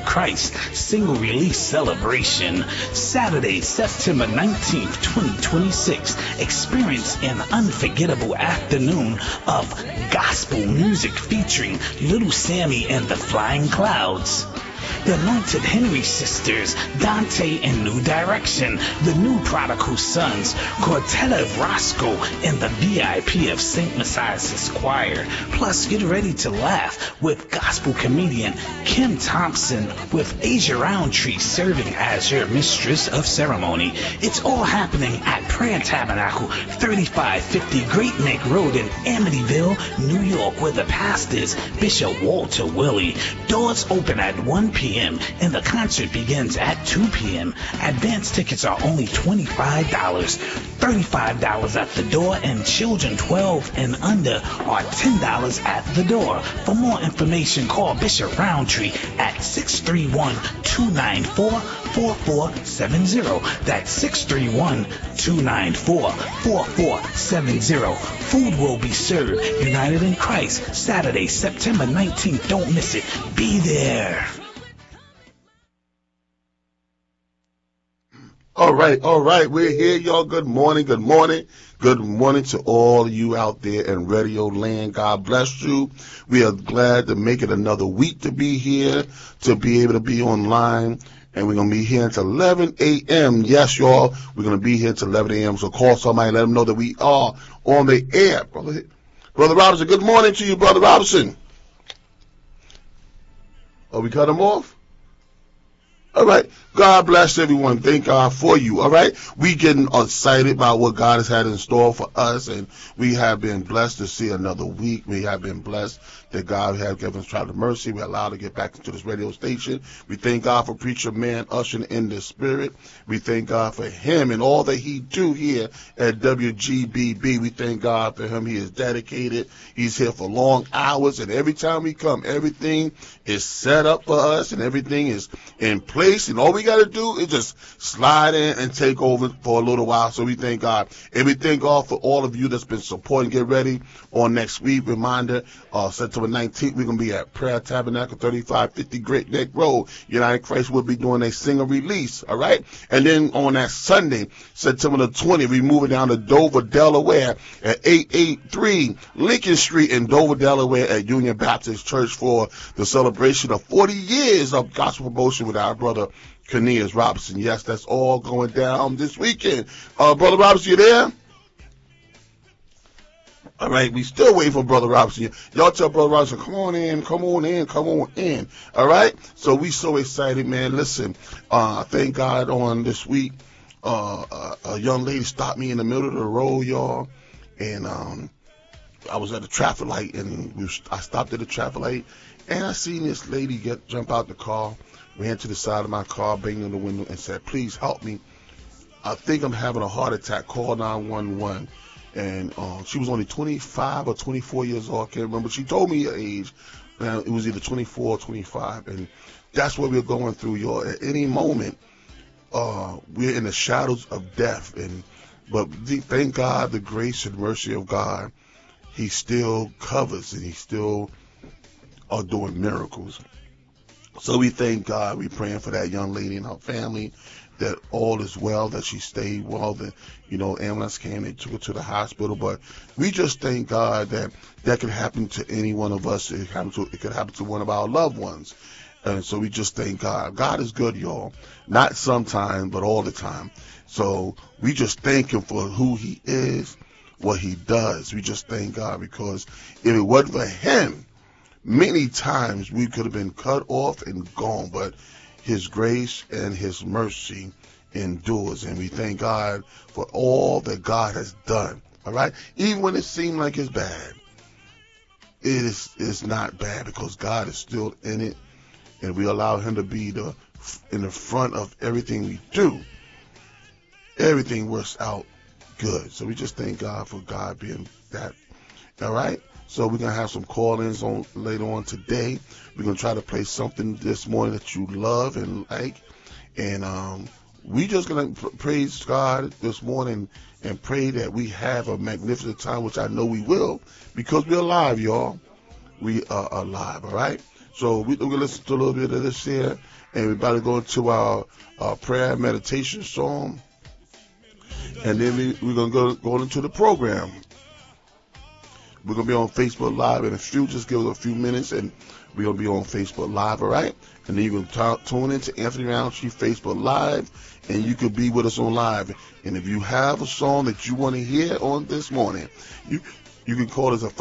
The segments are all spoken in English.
Christ single release celebration. Saturday, September 19th, 2026. Experience an unforgettable afternoon of gospel music featuring Little Sammy and the Flying Clouds, the Anointed Henry Sisters, Dante and New Direction, the New Prodigal Sons, Cortella Roscoe, and the VIP of St. Messiah's Choir. Plus, get ready to laugh with gospel comedian Kim Thompson, with Asia Roundtree serving as your mistress of ceremony. It's all happening at Prayer Tabernacle, 3550 Great Neck Road in Amityville, New York, where the pastor is Bishop Walter Willie. Doors open at 1 p.m. and the concert begins at 2 p.m. Advance tickets are only $25, $35 at the door, and children 12 and under are $10 at the door. For more information, call Bishop Roundtree at 631-294-4470. That's 631-294-4470. Food will be served. United in Christ, Saturday, September 19th. Don't miss it. Be there. All right. We're here, y'all. Good morning. Good morning to all of you out there in Radio Land. God bless you. We are glad to make it another week to be here, to be able to be online. And we're going to be here until 11 a.m. Yes, y'all. We're going to be here until 11 a.m. So call somebody, let them know that we are on the air. Brother Robinson, good morning to you, Brother Robinson. Oh, we cut him off? All right. God bless everyone. Thank God for you. All right. We getting excited about what God has had in store for us, and we have been blessed to see another week. We have been blessed that God has given us travel mercy. We're allowed to get back into this radio station. We thank God for Preacher Man ushering in the spirit. We thank God for him and all that he do here at WGBB. We thank God for him. He is dedicated. He's here for long hours, and every time we come, everything is set up for us, and everything is in place, and all we got to do is just slide in and take over for a little while. So we thank God. And we thank God for all of you that's been supporting. Get ready on next week. Reminder, September 19th, we're going to be at Prayer Tabernacle, 3550 Great Neck Road. United Christ will be doing a single release, all right? And then on that Sunday, September the 20th, we're moving down to Dover, Delaware at 883 Lincoln Street in Dover, Delaware at Union Baptist Church for the celebration of 40 years of gospel promotion with our brother Cornelius Robinson. Yes, that's all going down this weekend. Brother Robinson, you there? All right, we still waiting for Brother Robinson. Y'all tell Brother Robinson, come on in. All right? So we so excited, man. Listen, thank God on this week, a young lady stopped me in the middle of the road, y'all, and I was at a traffic light, and I stopped at the traffic light, and I seen this lady jump out the car, ran to the side of my car, banged on the window, and said, please help me. I think I'm having a heart attack. Call 911. And she was only 25 or 24 years old. I can't remember. She told me her age. It was either 24 or 25. And that's what we're going through, y'all. At any moment, we're in the shadows of death. But thank God, the grace and mercy of God, he still covers, and he still are doing miracles. So we thank God. We're praying for that young lady and her family, that all is well, that she stayed well, that, ambulance came, they took her to the hospital. But we just thank God that could happen to any one of us. It could happen to one of our loved ones. And so we just thank God. God is good, y'all. Not sometimes, but all the time. So we just thank him for who he is, what he does. We just thank God, because if it wasn't for him, many times we could have been cut off and gone, but his grace and his mercy endures, and we thank God for all that God has done. All right, even when it seemed like it's bad, it's not bad, because God is still in it, and we allow him to be in the front of everything we do. Everything works out good. So we just thank God for God being that. All right. So we're going to have some call-ins on later on today. We're going to try to play something this morning that you love and like. And we just going to praise God this morning and pray that we have a magnificent time, which I know we will, because we're alive, y'all. We are alive, all right? So we're going to listen to a little bit of this here, and we're about to go into our prayer and meditation song, and then we're going to go into the program. We're going to be on Facebook Live in a few, just give us a few minutes, and we're going to be on Facebook Live, all right? And then you can tune into Anthony Roundtree Facebook Live, and you can be with us on live. And if you have a song that you want to hear on this morning, you can call us at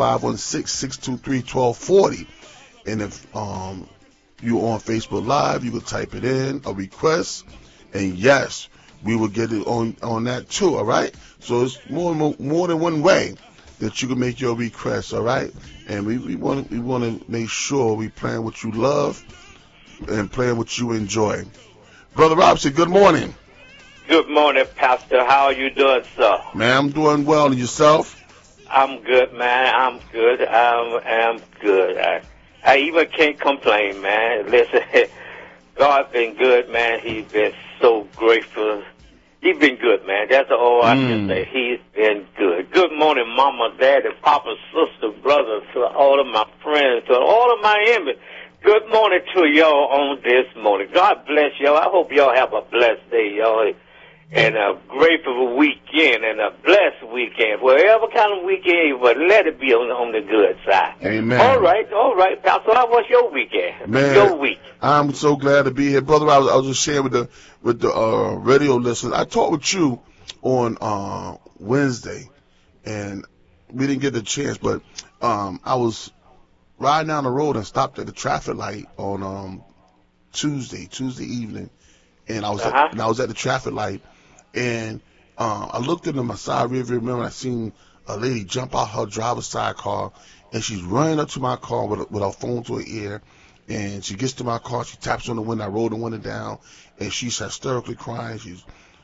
516-623-1240. And if you're on Facebook Live, you can type it in, a request, and yes, we will get it on that too, all right? So it's more than one way that you can make your requests, all right? And we want to make sure we playing what you love and playing what you enjoy. Brother Robson, good morning. Good morning, Pastor. How are you doing, sir? Man, I'm doing well. And yourself? I'm good, man. I'm good. I'm good. I even can't complain, man. Listen, God's been good, man. He's been so grateful. He's been good, man. That's all I can say. He's been good. Good morning, Mama, Daddy, Papa, sister, brother, to all of my friends, to all of my enemies. Good morning to y'all on this morning. God bless y'all. I hope y'all have a blessed day, y'all, and a grateful weekend and a blessed weekend. Whatever kind of weekend, but let it be on the good side. Amen. All right, Pastor. How was your weekend? Man, your week. I'm so glad to be here, brother. I was just sharing with the radio listeners. I talked with you on Wednesday, and we didn't get the chance, but I was riding down the road and stopped at the traffic light on Tuesday evening, and I was at the traffic light, and I looked into my side rearview mirror and I seen a lady jump out her driver's side car, and she's running up to my car with her phone to her ear, and she gets to my car, she taps on the window, I roll the window down, and she's hysterically crying. She's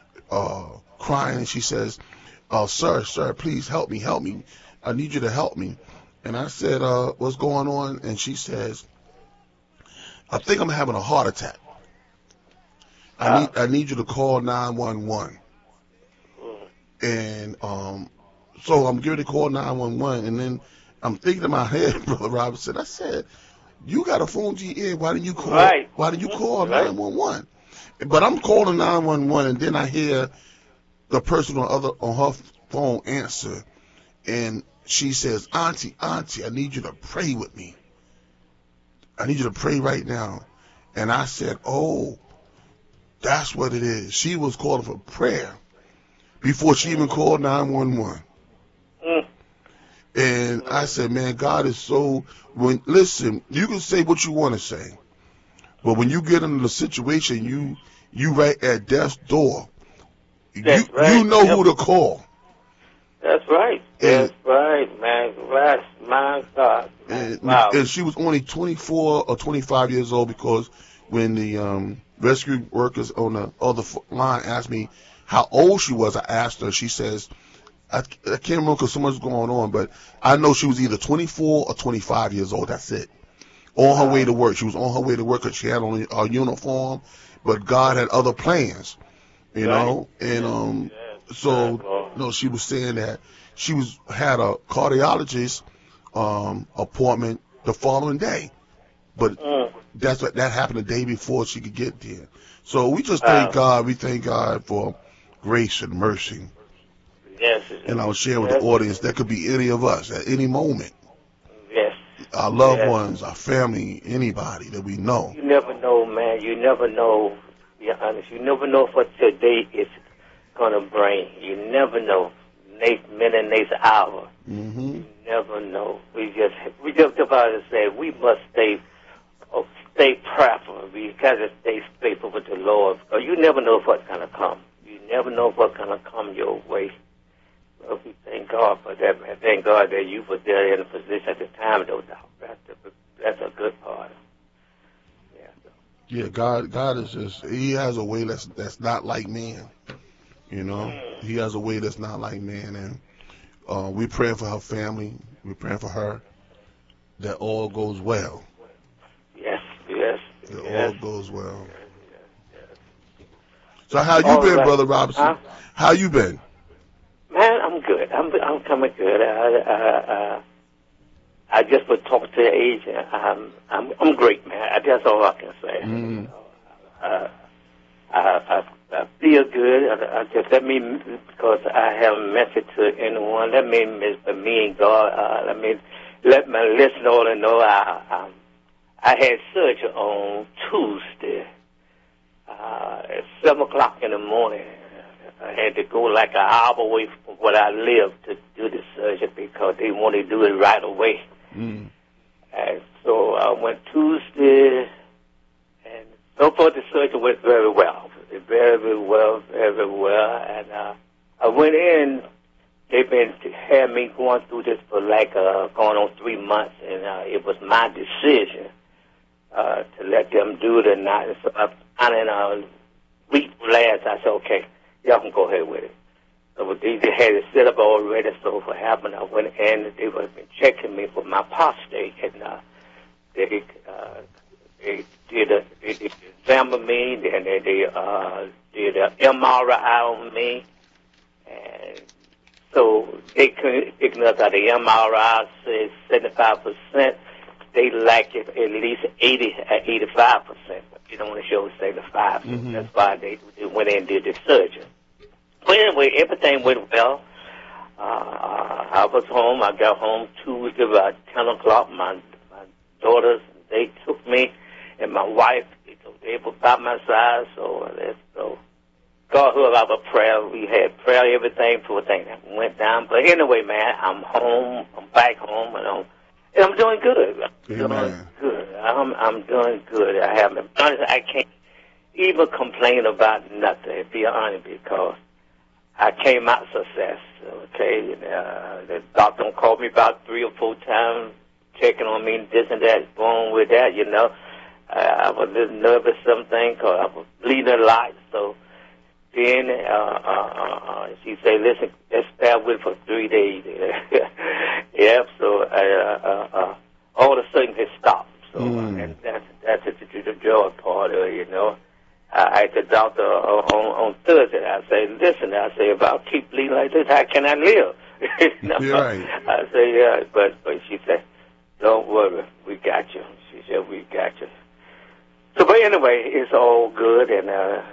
crying, and she says, sir, please help me. I need you to help me. And I said, what's going on? And she says, I think I'm having a heart attack. I need you to call 911. And so I'm giving the call 911, and then I'm thinking in my head, Brother Robinson, I said, you got a phone to your ear, why didn't you call 911? But I'm calling 911, and then I hear the person on her phone answer, and she says, Auntie, I need you to pray with me. I need you to pray right now. And I said, oh, that's what it is. She was calling for prayer before she even called 911. And I said, man, God is so, listen, you can say what you want to say, but when you get into the situation, you right at death's door, you know who to call. That's right. That's right, man. That's my God. Wow. And she was only 24 or 25 years old, because when the rescue workers on the other line asked me how old she was, I asked her. She says, I can't remember because so much going on, but I know she was either 24 or 25 years old. That's it. On her way to work. She was on her way to work because she had on a uniform, but God had other plans, you know. And she was saying that she had a cardiologist appointment the following day, but that happened the day before she could get there. So we just thank God. We thank God for grace and mercy. Yes. And I'll share with the audience, that could be any of us at any moment. Yes. Our loved ones, our family, anybody that we know. You never know, man. You never know. Be honest. You never know what today is gonna bring. You never know. Next minute, next hour. You never know. We just about to say we must stay prayerful. We gotta stay faithful with the Lord. Because you never know what's gonna come. You never know what's gonna come your way. But we thank God for that, man. Thank God that you were there in a position at the time, no doubt. That's a good part. Yeah, God is just, He has a way that's not like man. You know, He has a way that's not like man, and we're praying for her family. We're praying for her that all goes well. Yes. All goes well. So how you been, Brother Robinson? How you been? Man, I'm good. I'm coming good. I I just would talk to the agent. I'm great, man. That's all I can say. Mm. I feel good. I just let me, because I haven't mentioned to anyone. Let me and God. Let my listener know I had surgery on Tuesday at 7:00 in the morning. I had to go like an hour away from where I live to do the surgery because they wanted to do it right away. Mm. And so I went Tuesday, and so far the surgery went very well. Very well. And I went in. They've been had me going through this for like going on 3 months, and it was my decision to let them do it or not. And so in a week last, I said, okay, y'all can go ahead with it. So they had it set up already. So what happened? I went in. They were checking me for my prostate, and they examined me, and they did an MRI on me, and so they couldn't pick me up out of the MRI. Said 75%. They lack it at least 85%. But you don't want to show 75%. Mm-hmm. That's why they went in and did the surgery. But anyway, everything went well. I was home. I got home Tuesday about 10 o'clock. My daughters, they took me, and my wife, they were by my side. So God heard our prayer. We had prayer, everything, for thing that went down. But anyway, man, I'm home. I'm back home, and I'm doing good. I'm doing good. I can't even complain about nothing, to be honest, because I came out success, okay? The doctor called me about 3 or 4 times, checking on me, this and that, going with that, you know. I was a little nervous something because I was bleeding a lot. So then she said, listen, let's stay with for 3 days. Yep, so all of a sudden it stopped. So and that's the joy part of it, you know. I asked the doctor on Thursday. I say, listen, if I keep bleeding like this, how can I live? You're right. I say, yeah, but she said, don't worry, we got you. She said, we got you. So, but anyway, it's all good, and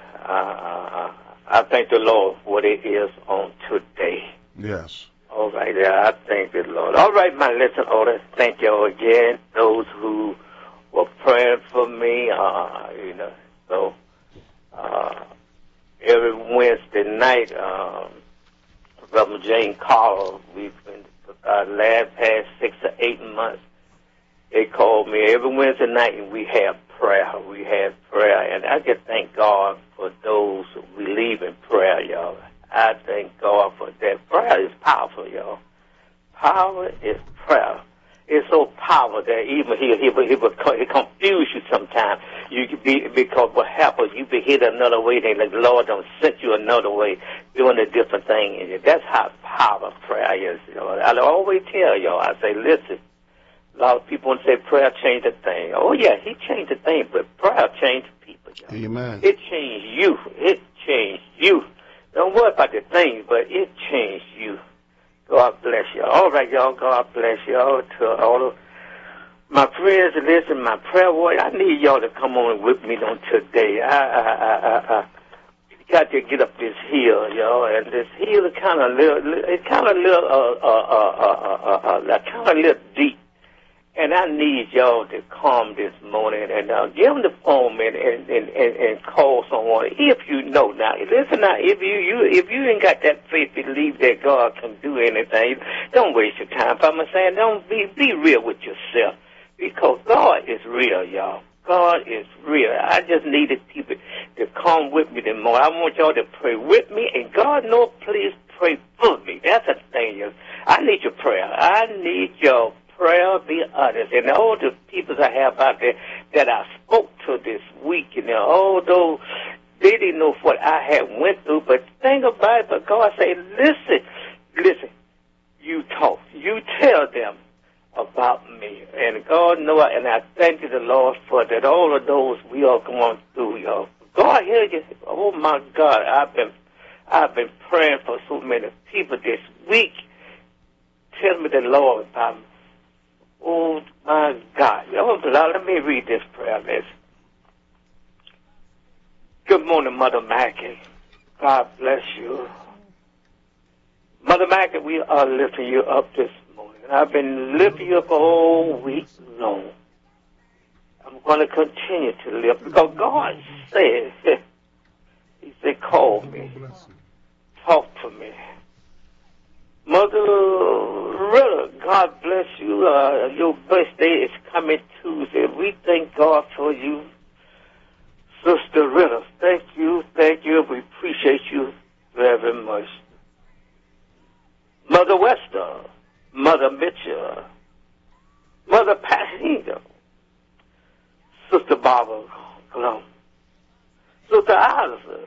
I thank the Lord for what it is on today. Yes. All right, yeah, I thank the Lord. All right, my listening audience, thank you again. Those who were praying for me, you know, so. Every Wednesday night, Reverend Jane Carl, we've been past 6 or 8 months. They called me every Wednesday night, and we have prayer. And I just thank God for those who believe in prayer, y'all. I thank God for that. Prayer is powerful, y'all. Power is prayer. It's so powerful that even it confuse you sometimes. You could be, because what happens, you be hit another way, then the Lord don't send you another way, doing a different thing. And that's how powerful prayer is. You know? I always tell y'all, I say, listen, a lot of people say prayer changed the thing. Oh yeah, he changed the thing, but prayer changed people, y'all. Amen. It changed you. It changed you. Don't worry about the things, but it changed you. God bless y'all. All right, y'all. God bless y'all. To all of my friends, listen, my prayer warrior, I need y'all to come on with me on today. I got to get up this hill, y'all, and this hill is kind of a little deep. And I need y'all to come this morning and get on the phone and call someone if you know. Now, listen now, if you ain't got that faith to believe that God can do anything, don't waste your time. I'm saying, don't be real with yourself, because God is real, y'all. God is real. I just needed people to come with me the more. I want y'all to pray with me, and God knows, please pray for me. That's the thing. I need your prayer. I need your prayer, be honest. And all the people I have out there that I spoke to this week, you know, although they didn't know what I had went through, but think about it, but God said, listen, you talk. You tell them about me. And God knows, and I thank you, the Lord, for that. All of those we are going through, y'all. God hear you. Oh my God, I've been praying for so many people this week. Tell me the Lord about Oh, my God. Let me read this prayer list. Good morning, Mother Maggie. God bless you. Mother Maggie, we are lifting you up this morning. I've been lifting you up all week long. I'm going to continue to lift because God said, He said, call me, talk to me. Mother Rilla, God bless you. Your birthday is coming Tuesday. We thank God for you, Sister Rilla. Thank you. We appreciate you very much. Mother Wester, Mother Mitchell, Mother Pashinga, Sister Barbara Glum, Sister Isaac,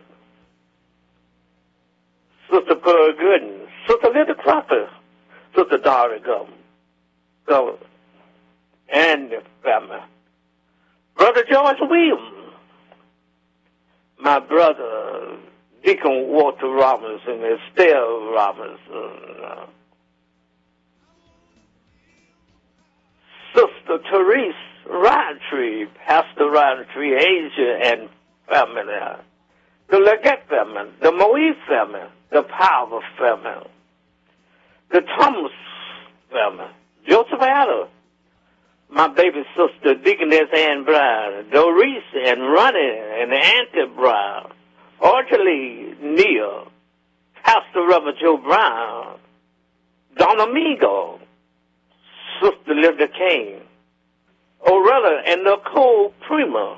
Sister Pearl Gooden, Sister Linda Cropper, Sister Dara Gum, and the family. Brother George Williams, my brother Deacon Walter Robinson, Estelle Robinson, Sister Therese Roundtree, Pastor Roundtree, Asia and family, the Leggett family, the Moe family, the Power family, the Thomas family, Joseph Adler, my baby sister Deaconess Ann Brown, Doris and Ronnie and Auntie Brown, Orchely Neal, Pastor Reverend Joe Brown, Don Amigo, Sister Linda Kane, Orella and Nicole Prima,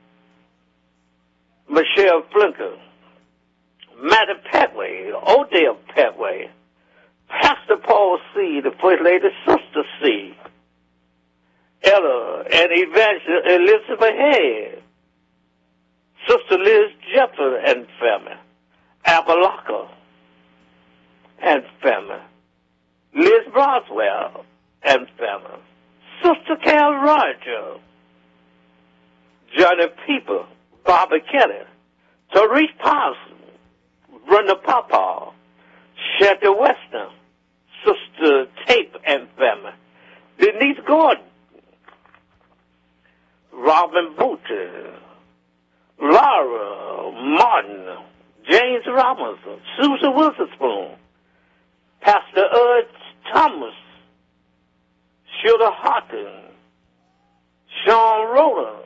Michelle Flinker, Matty Petway, Odell Petway, Pastor Paul C., the First Lady Sister C., Ella and Evangelist Elizabeth Head, Sister Liz Jeffer and family, Abalaka and family, Liz Broswell and family, Sister Carol Roger, Johnny Pieper, Bobby Kelly, Therese Parson, Brenda Papa, Shelly Weston, Sister Tape and family, Denise Gordon, Robin Booter, Laura Martin, James Robinson, Susan Witherspoon, Pastor Erd Thomas, Sheila Hawkins, Sean Rowland,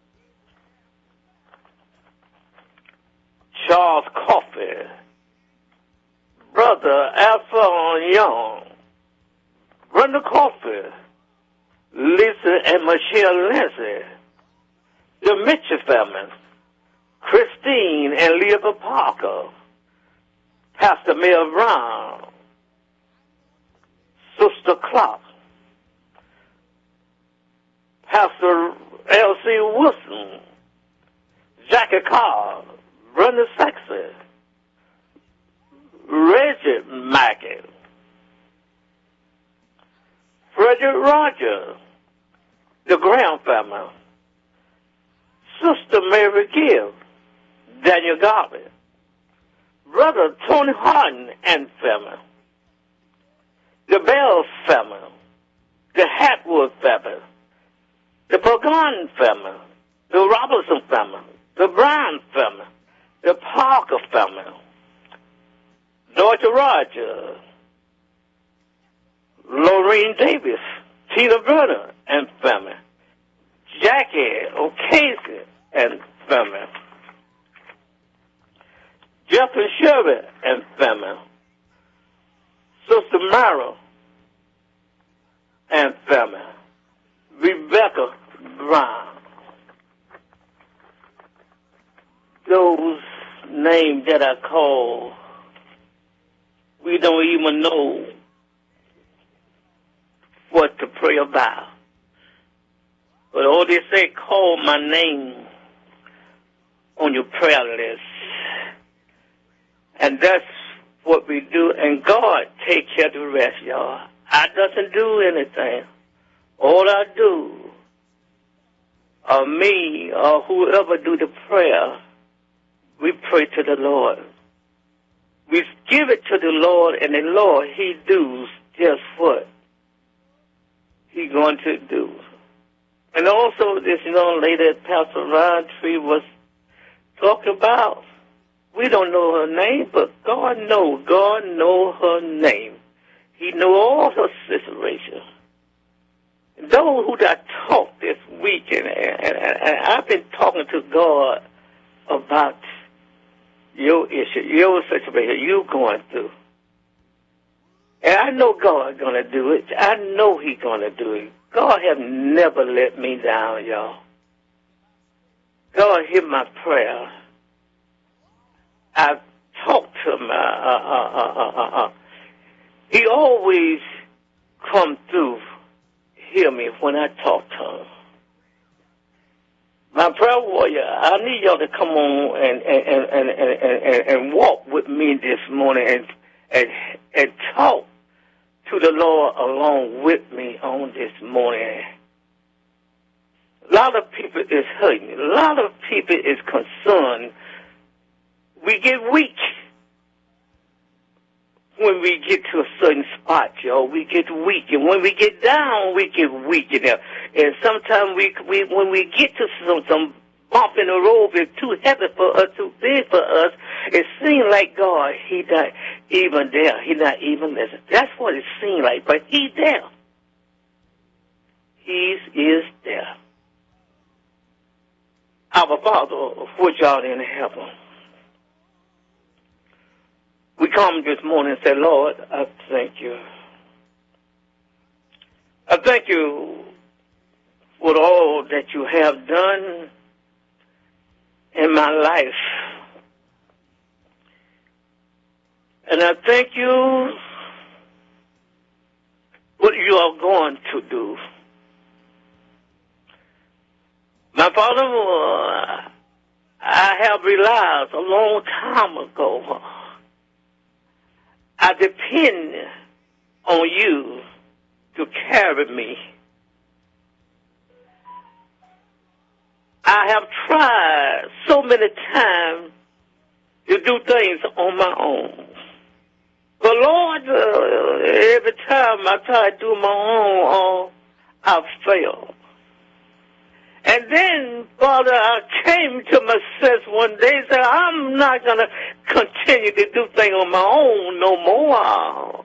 Charles Coffey, Brother Alphonse Young, Brenda Coffey, Lisa and Michelle Lindsay, the Mitchell family, Christine and Leah Parker, Pastor Mel Brown, Sister Clark, Pastor L.C. Wilson, Jackie Carr, Brenda Saxon, Reggie Mackey, Frederick Rogers, the Graham family, Sister Mary Gill, Daniel Garvey, Brother Tony Harden and family, the Bell family, the Hatwood family, the Burgon family, the Robinson family, the Brown family, the Parker family, George Rogers, Lorraine Davis, Tina Burner and family, Jackie O'Casey and family, Jeffrey Sherman and family, Sister Mara and family, Rebecca Brown. Those names that I call, we don't even know what to pray about. But all they say, call my name on your prayer list. And that's what we do. And God take care of the rest, y'all. I doesn't do anything. All I do, or me, or whoever do the prayer, we pray to the Lord. We give it to the Lord, and the Lord, He does just what? He's going to do. And also this young lady that Pastor Roundtree was talking about, we don't know her name, but God knows. God knows her name. He knows all her situations. Those who I talked this week, and I've been talking to God about your issue, your situation you're going through. And I know God's going to do it. I know He's going to do it. God has never let me down, y'all. God hear my prayer. I've talked to Him. He always come through, hear me when I talk to Him. My prayer warrior, I need y'all to come on and walk with me this morning and talk to the Lord along with me on this morning. A lot of people is hurting. A lot of people is concerned. We get weak when we get to a certain spot, y'all. We get weak, and when we get down, we get weak. And sometimes when we get to some bump in the road, it's too heavy for us, too big for us. It seems like God, He not even there. He not even listening. That's what it seems like, but He's there. He is there. Our Father, which art in heaven, we come this morning and say, Lord, I thank you. I thank you for all that you have done in my life. And I thank you what you are going to do. My Father, I have realized a long time ago, I depend on you to carry me. I have tried so many times to do things on my own. But Lord, every time I try to do my own, I fail. And then, Father, I came to my sense one day and said, I'm not going to continue to do things on my own no more.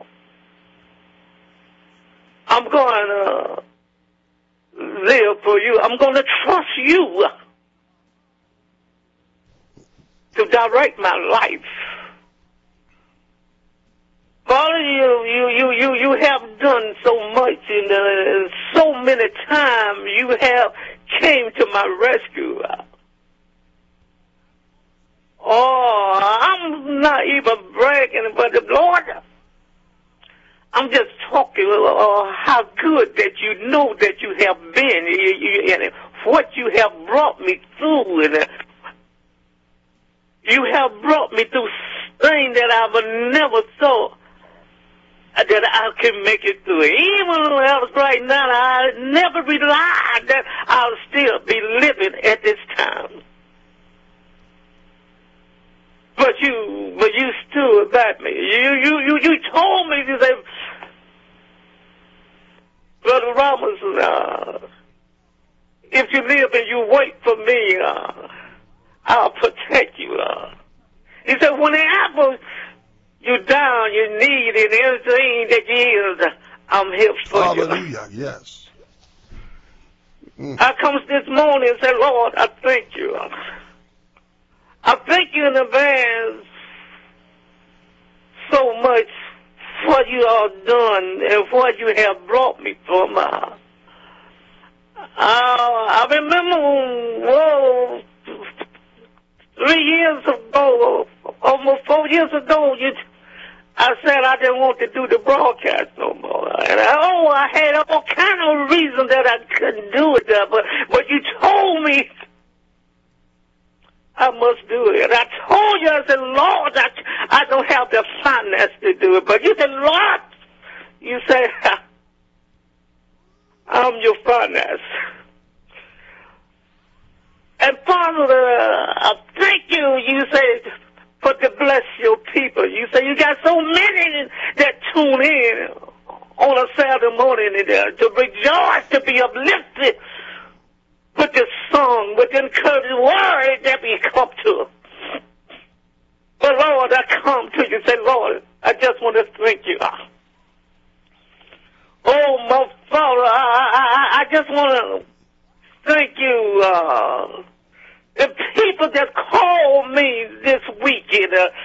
I'm going to live for you. I'm going to trust you to direct my life. Father, you have done so much, and so many times you have came to my rescue. Oh, I'm not even bragging, but the Lord, I'm just talking how good that you know that you have been, and what you have brought me through, and you have brought me through things that I would never thought that I can make it through. Even else right now, I never relied that I'll still be living at this time. But you stood by me. You told me, you said, Brother Robinson, if you live and you wait for me, I'll protect you. He said, whenever you down, you need, and everything that you is, I'm here for you. Hallelujah, yes. I come this morning and say, Lord, I thank you. I thank you in advance so much for what you have done and what you have brought me from. I remember, 3 years ago, almost 4 years ago, I said I didn't want to do the broadcast no more. And I had all kind of reasons that I couldn't do it, but you told me I must do it. And I told you, I said, Lord, I don't have the finance to do it. But you said, Lord, you say, I'm your finance. And Father, I thank you, you say, for to bless your people. You say you got so many that tune in on a Saturday morning to rejoice, to be uplifted with this song, with the encouraging word that we come to. But Lord, I come to you and say, Lord, I just want to thank you. Oh, my Father, I just want to thank you. The people that called me this weekend,